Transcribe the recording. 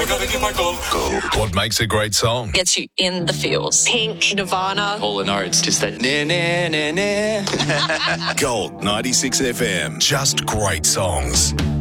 I gotta get my gold. What makes a great song? Gets you in the feels. Pink, Nirvana. Hall & Oates, just that na na na na. Gold 96 FM. Just great songs.